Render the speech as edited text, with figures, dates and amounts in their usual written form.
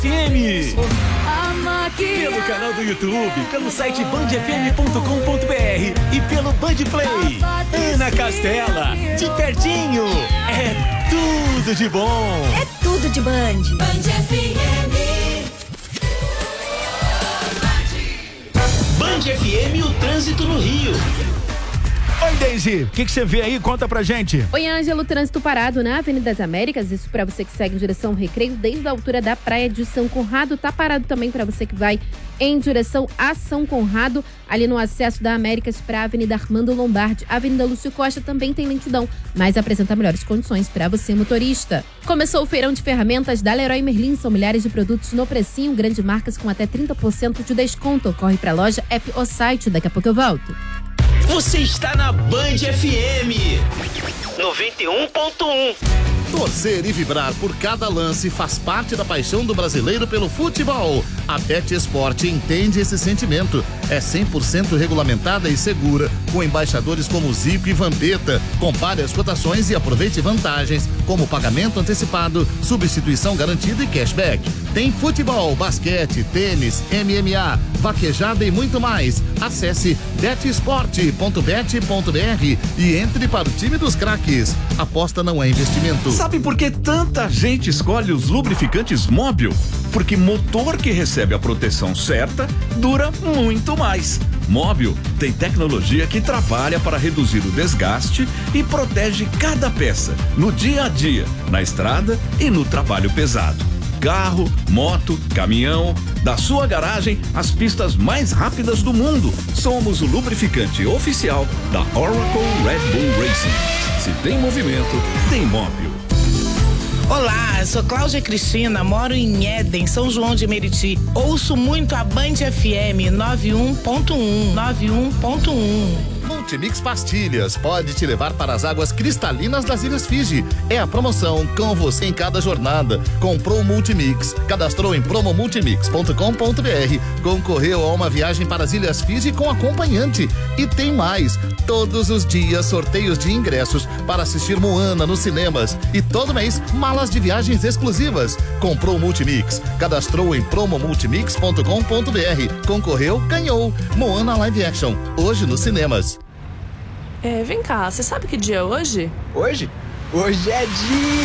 FM. Pelo canal do YouTube, pelo site bandfm.com.br e pelo Bandplay. Ana Castela, de pertinho, é tudo de bom. É tudo de Band. Band FM. Band FM, o trânsito no Rio. Oi, Daisy, o que você vê aí? Conta pra gente. Oi, Ângelo, trânsito parado na Avenida das Américas, isso pra você que segue em direção ao Recreio, desde a altura da praia de São Conrado, tá parado também pra você que vai em direção a São Conrado, ali no acesso da Américas pra Avenida Armando Lombardi. A Avenida Lúcio Costa também tem lentidão, mas apresenta melhores condições pra você, motorista. Começou o feirão de ferramentas da Leroy Merlin, são milhares de produtos no precinho, grandes marcas com até 30% de desconto. Corre pra loja, app ou site, daqui a pouco eu volto. Você está na Band FM 91.1. Torcer e vibrar por cada lance faz parte da paixão do brasileiro pelo futebol. A Bet Esporte entende esse sentimento. É 100% regulamentada e segura, com embaixadores como Zico e Vampeta. Compare as cotações e aproveite vantagens, como pagamento antecipado, substituição garantida e cashback. Tem futebol, basquete, tênis, MMA, vaquejada e muito mais. Acesse betesport.bet.br e entre para o time dos craques. Aposta não é investimento. Sabe por que tanta gente escolhe os lubrificantes Móbil? Porque motor que recebe a proteção certa dura muito mais. Móbil tem tecnologia que trabalha para reduzir o desgaste e protege cada peça no dia a dia, na estrada e no trabalho pesado. Carro, moto, caminhão, da sua garagem às pistas mais rápidas do mundo. Somos o lubrificante oficial da Oracle Red Bull Racing. Se tem movimento, tem Móbil. Olá, eu sou Cláudia Cristina, moro em Éden, São João de Meriti. Ouço muito a Band FM 91.1. Multimix Pastilhas pode te levar para as águas cristalinas das Ilhas Fiji. É a promoção com você em cada jornada. Comprou o Multimix, cadastrou em promomultimix.com.br, concorreu a uma viagem para as Ilhas Fiji com acompanhante. E tem mais, todos os dias sorteios de ingressos para assistir Moana nos cinemas. E todo mês, malas de viagens exclusivas. Comprou o Multimix, cadastrou em promomultimix.com.br, concorreu, ganhou. Moana Live Action, hoje nos cinemas. Vem cá, você sabe que dia é hoje? Hoje? Hoje é dia